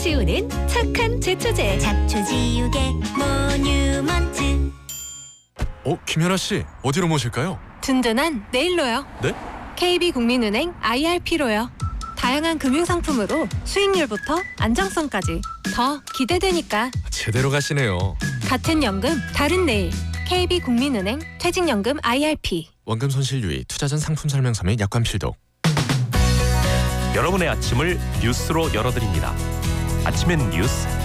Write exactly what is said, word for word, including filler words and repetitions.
지우는 착한 제초제. 잡초 지우개 모뉴먼트. 어, 김연아 씨, 어디로 모실까요? 든든한 네일로요. 네? 케이비국민은행 아이알피로요. 다양한 금융상품으로 수익률부터 안정성까지 더 기대되니까. 제대로 가시네요. 같은 연금 다른 내일. 케이비국민은행 퇴직연금 아이알피. 원금 손실 유의, 투자 전 상품 설명서 및 약관 필독. 여러분의 아침을 뉴스로 열어드립니다. 아침엔 뉴스